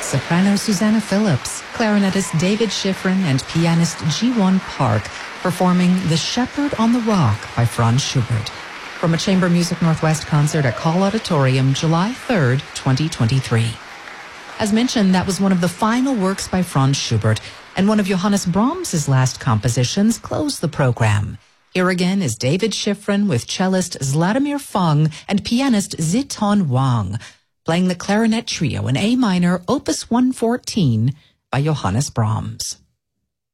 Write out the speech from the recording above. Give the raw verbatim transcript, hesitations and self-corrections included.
soprano Susanna Phillips, clarinetist David Schifrin, and pianist Ji-won Park performing The Shepherd on the Rock by Franz Schubert from a Chamber Music Northwest concert at Call Auditorium, July third, twenty twenty-three. As mentioned, that was one of the final works by Franz Schubert, and one of Johannes Brahms' last compositions closed the program. Here again is David Schifrin with cellist Zladimir Fung and pianist Ziton Wang, playing the clarinet trio in A minor, Opus one fourteen by Johannes Brahms.